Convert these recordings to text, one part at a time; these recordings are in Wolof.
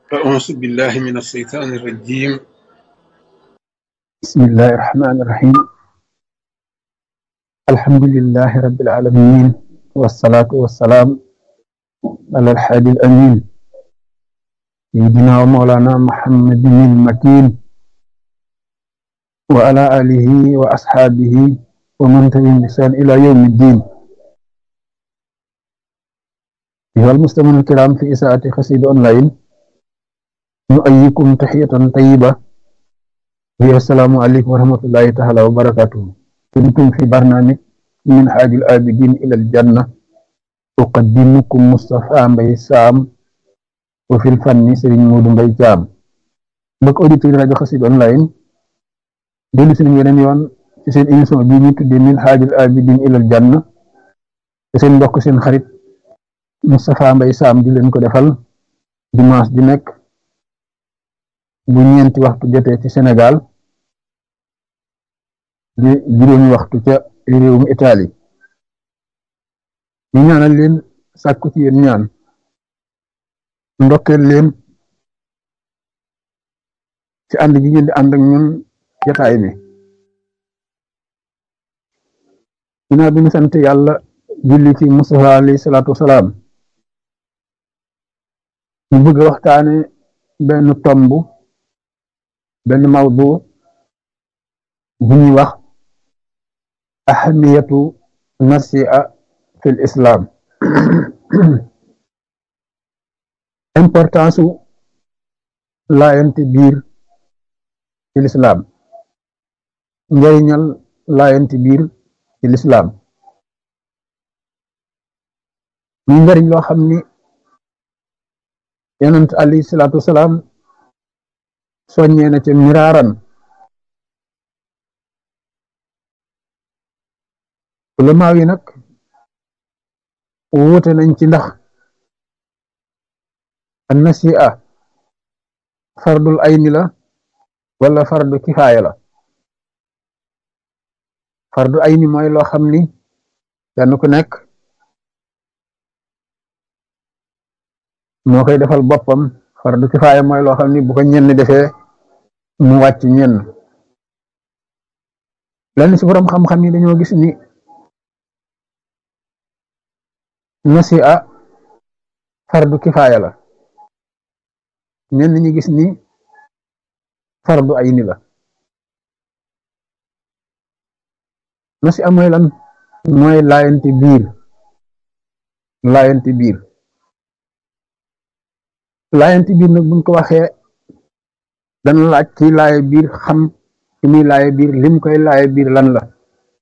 أعوذ بالله من الشيطان الرجيم. بسم الله الرحمن الرحيم. الحمد لله رب العالمين، والصلاة والسلام على الحادي الأمين سيدنا ومولانا محمد المكين وعلى آله وأصحابه ومن تبعهم بإحسان إلى يوم الدين. أيها المستمعون الكرام في إذاعة قصيدة أونلاين، نؤيكم تحية طيبة وهي السلام عليكم ورحمة الله تعالى وبركاته. كنتم في برنامج من حاج الآبدين إلى الجنة، أقدمكم مصطفى مباي سام وفي الفن سيرين مودou Mbaye Thiam. mbokk auditeur rajo Xassida online dellu si nañu yeneen yoon ci seen émission bi ñu tuddee min haajil abidin ilal janna te seen mbokk seen xarit Moustapha Mbaye Sam di leen ko defal dimanche di nekk bu ñeenti waxtu jotee ci Sénégal di juróomi waxtu ca réewum Italie. ñu ñaanal leen sàkku ci yéen ñaan ndokkeel leen ci ànd gi ngeen di ànd ak ñun jataay bi. ginnaaw bi ñu sant yàlla julli ci Mustafa alayhi salaatu wasalaam, ñu bëgg a waxtaane benn tomb, benn mawdu bu ñuy wax ahamiyatu nasi'a fil islam. importance su laayante biir ci lislaam, njariñal laayante biir ci lislaam. muy njariñ loo xam ni yonent alayhi salaatu wasalaam soññee na ca miraaran. ulamaaw yi nag wuute nañ ci ndax an nasi'a fardul ayni la wala fardu kifaaya la. fardu ayni mooy loo xam ni kenn ku nekk moo koy defal boppam. fardu kifaaya mooy loo xam ni bu ko ñenn defee mu wàcc ñenn. lenn ci borom xam-xam yi dañoo gis ni nasi'a fardu kifaaya la, ñenn ñi gis ni fardu ayni la. nasi'a mooy lan? mooy laayante biir. laayante biir laayante biir nag buñ ko waxee dana laaj ci laaye biir xam ci muy laaye biir lim koy laaye biir lan la.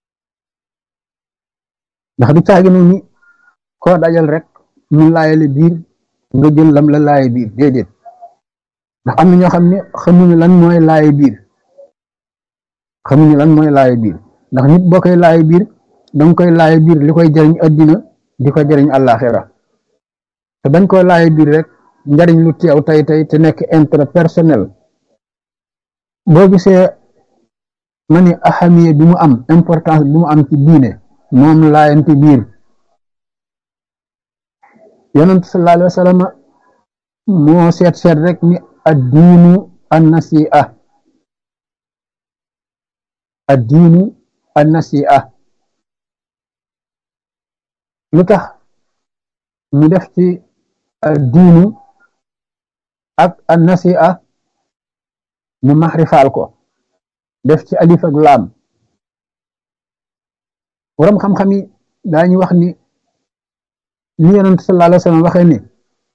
ndax du caagi noonu ni koo dajal rek mu laayale biir nga jël lam la laaye biir, déedéet. ndax am na ñoo xam ne xamuñu lan mooy laaye biir. xamuñu lan mooy laaye biir ndax nit boo koy laaye biir danga koy laaye biir li koy jariñ addina di ko jariñ àllaaxira. te bañ koy laaye biir rek njariñ lu teew tey te nekk intérêt personnel. boo gisee ma ni ahamiya bi mu am, importance bi mu am ci diine moom laayante biir. yonent sallallahu alayhi wa sallam moo seet rek ni addiinu an-nasi'a. addiinu an-nasi'a lu tax mu def ci addiinu ak an-nasi'a mu maxrifaal ko def ci alif ak laam. borom xam-xam yi daañu wax ni li yonent sallallahu alayhi wa sallam waxee ni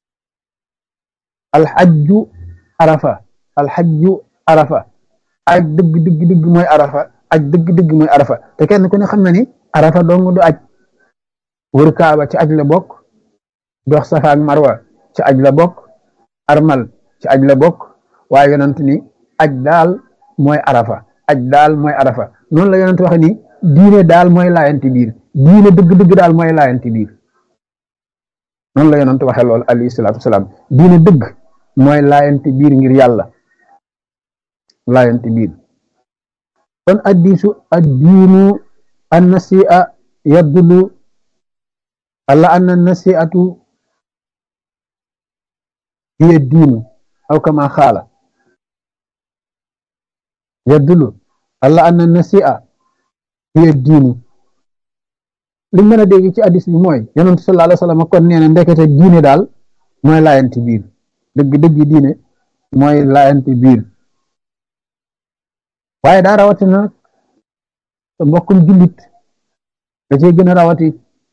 alxajju arafa. alxajju arafa, aj dëgg mooy arafa. aj dëgg mooy arafa. te kenn ku ne xam na ni arafa dong du aj. wër kaaba ci aj la bokk, dox safa ak marwa ci aj la bokk, armal ci aj la bokk. waaye yonent ni aj daal mooy arafa. aj daal mooy arafa. noonu la yonent waxe ni diine daal mooy laayanti biir. diine dëgg daal mooy laayanti biir. noonu la yonent waxe lool alayhi salaatu wasalaam. diine dëgg mooy laayanti biir ngir yàlla. laayanti biir. kon addiinu an-nasi'a yadullu ala anna nasi'atu hiya diinu aw kama xaala yadullu ala anna nasi'a hiya diinu li mën a dégg ci addis bi mooy yonent sallallahu alayhi wa sallam kon nee na ndekete diine daal mooy laayanti biir dëgg diine mooy laayanti biir waaye daa rawatina sa mbokkum jullit da cee gën a rawati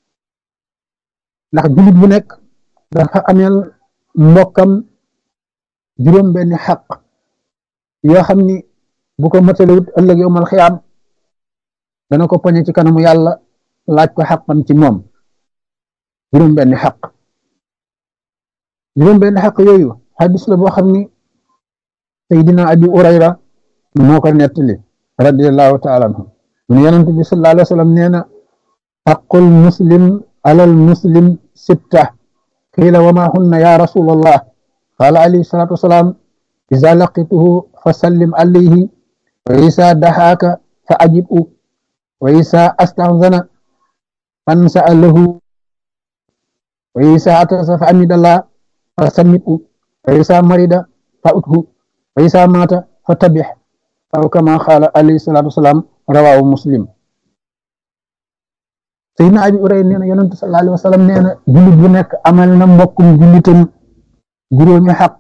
ndax jullit bu nekk dafa ameel mbokkam juróom benni xaq yoo xam ni bu ko matalewut ëllëg yowmal xiyaam dana ko poñe ci kanamu yàlla laaj ko xaqam ci moom juróom benni xaq yooyu xadis la boo xam ni Seydina Abi Urayra moo ko nettali radiyallahu taala anhu mu ne yonent bi sallallahu alayhi wa sallam nee na xaqul muslim alal muslim sitta qiila wa ma hunna ya rasulallah qaala alayhi salatu wasalaam iza laqituhu fa sallim alayhi wa isa daxaaka fa ajibu wa isa astahzana fansa lahu wa isa atasa fa amidallah fa sammitu wa isa marida fa uthu wa isa mata fa tabix aw kama qaala alayhi salatu wasalaam rawahu muslim Seydina Abi Urayra nee na yonent sallallahu alayhi wa sallam nee na jullit bu nekk amal na mbokkum jullitam juróomi xaq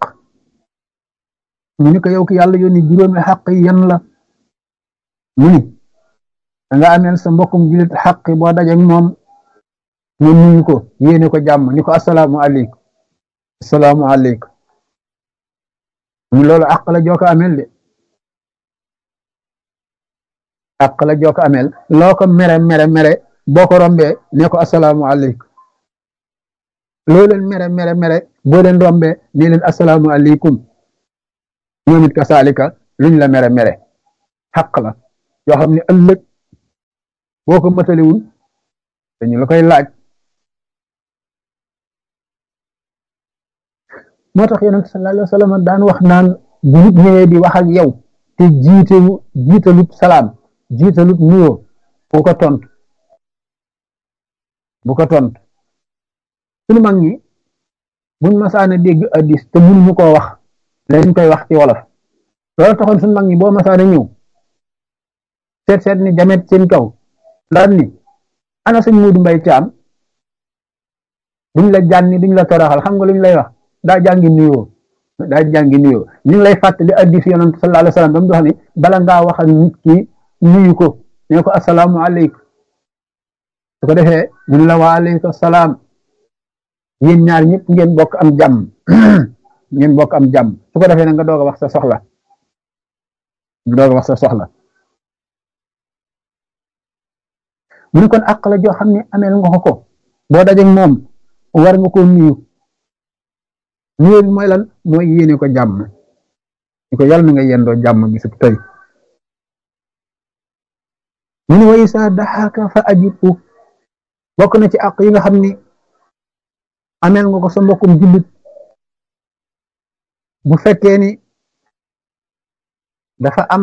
mu ni ko yow ki yàlla yónni juróomi xaq yi yan la mu ni da nga ameel sa mbokkum jullit xaq boo dajeek moom nga nuyu ko yéene ko jàmm ni ko assalaamu aleykum mu loolu àq la joo ko ameel de àq la joo ko ameel loo ko mere boo ko rombee ne ko assalaamu aleykum loo leen mere boo leen rombee ne leen assalaamu aleykum ñoom it kasaalika luñ la mere xaq la yoo xam ne ëllëg boo ko matalewul dañu la koy laaj moo tax yonent sallallahu alayhi wa sallam daan wax naan bu nit ñëwee di wax ak yow te jiitalut salaam jiitalut nuyoo bu ko tont suñu mag ñi buñ masaana dégg addis te mënuñu koo wax dañ koy wax ci wolof loolu taxoon suñu mag ñi boo masaana ñëw seet ni jamet seen kaw daan ni ana sëñ Muudu Mbay Caam duñ la jànni duñ la toroxal xam nga luñ lay wax daa jàngi nuyoo ñu ngi lay fàttali addis yonent sallallahu alayhi wa sallam ba mu wax ni bala ngaa wax ak nit ki nuyu ko ne ko assalaamu aleykum su ko defee mun la wa aleykum salaam yéen ñaar ñëpp ngeen bokk am jàmm su ko defee nag nga doog a wax sa soxla mu ne kon àq la joo xam ne ameel nga ko boo dajeek moom war nga ko nuyu bi mooy lan mooy yéene ko jàmm ni ko yàlla na nga yendoo jàmm bisub tey mu ne wa isa daxaaka fa ajibu bokk na ci àq yi nga xam ni ameel nga ko sa mbokkum jullit bu fekkee ni dafa am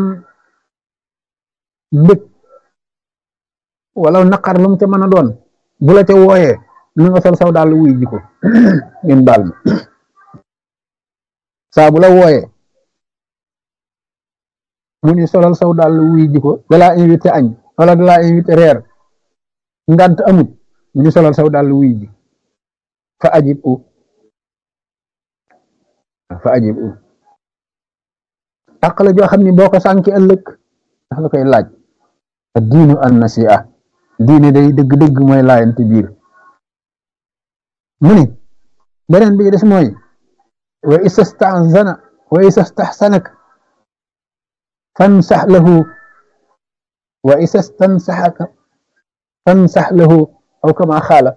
mbëg wala naqar lu mu ca mën a doon bu la ca wooyee na nga sol saw daal wuy ji ko ngeen baal ma saa bu la wooyee mu ni solal saw daal wuy ji ko dalaa invité añ wala dalaa invité reer ngant amut mu ni solal saw daal wuy ji fa ajib àq la joo xam ni boo ko sànki ëllëg dafa la koy laaj diinu an nasi'a diine day dëgg-dëgg mooy laayante biir mu ni beneen bi des mooy wa istahsanak fansax lahu wa istansahaka fansax lahu aw kama xaala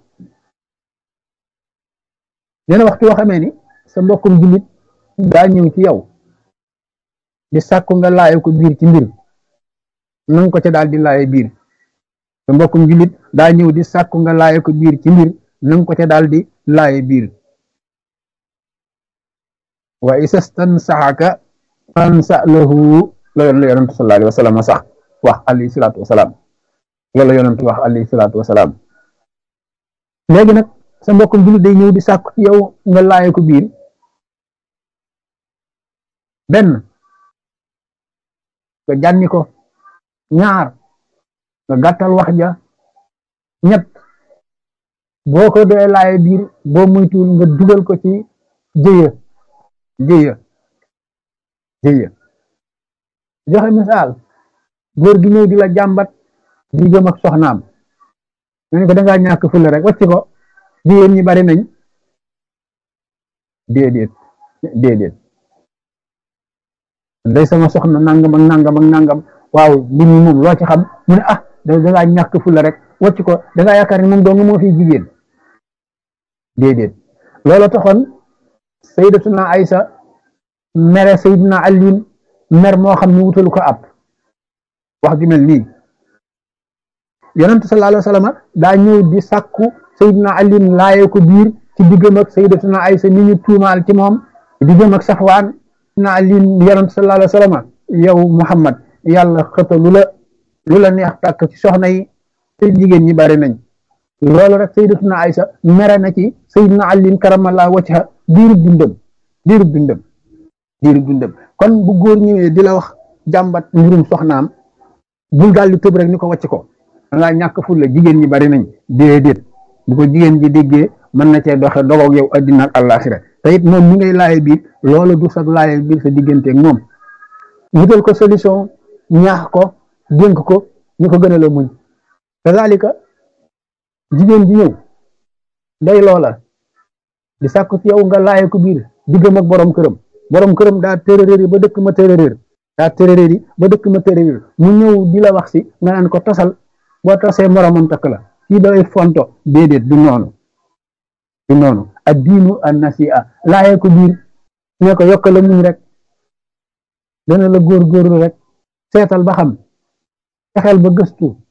neena waxtu yoo xamee ni sa mbokkum jullit daa ñëw ci yow di sàkku nga laaye ko biir ci mbir nanga ko ca daal di laaye biir sa mbokkum jullit daa ñëw di sàkku nga laaye ko biir ci mbir nanga ko ca daal di laaye biir wa istansahaka fansax lahu loolu yonent sallallahu alayhi wa sallam sax wax alayhi salaatu wasalaam loolu yonent wax alayhi salaatu wasalaam léegi nag sa mbokkum jullit day ñëw di sàkku ci yow nga laaye ko biir benn nga jànni ko, ñaar nga gàttal wax ja, ñett boo ko dee laaye biir boo muytuwul nga dugal ko ci jëya jëya jëya joxe misaal góor gi ñëw di la jàmbat diggam ak soxnaam nga ne ko dangaa ñàkk fulla rek wacc ko jigéen ñi bari nañ déedéet déedéet day sama soxna nangam ak nangam ak nangam waaw mbir mi moom loo ci xam mu ne ah dangaa ñàkk fulla rek wacc ko dangaa yaakaar ne moom dong moo fi jigéen déedéet loolu taxoon sayyidatuna Aysa mere sayyidina Ali mer moo xam ne wutalu ko ab wax ju mel nii yonent sallallahu alayhi wa sallam daa ñëw di sàkku sayyidina Ali laaye ko biir ci diggam ak sayyidatuna Aysa ni ñu tuumaal ci moom diggam ak Safwaan na Ali yonent sallallahu alayhi wa sallam yow Muhammad yàlla xëta lu la neex tàkk ci soxna yi te jigéen ñi bari nañ loolu rek sayyidatuna Aysa mere na ci sayyidina Ali karamallahu wajha diirub dundam kon bu góor ñëwee di la wax jàmbat mbirum soxnaam bul daal di tëb rek ni ko wàcc ko dangaa ñàkk fulla jigéen ñi bari nañ déedéet bu ko jigéen ji déggee mën na cee doxe dogoog yow addina ak àllaaxira te it moom mi ngay laaye biir loolu du sax laaye biir sa digganteeg moom wutal ko solution ñaax ko dénk ko ñu ko gën a la muñ kazalika jigéen ji ñëw day loola di sàkku ci yow nga laaye ko biir diggam ak borom këram daa téeréer yi ba dëkk ma téeréer mu ñëw di la wax si nga naan ko tasal boo tasee moromam takk la kii day fonto déedéet du noonu ad diinu an nasi'a laaye ko biir ne ko yokk la muñ rek dana la góorgóorlu rek seetal ba xam fexeel ba gëstu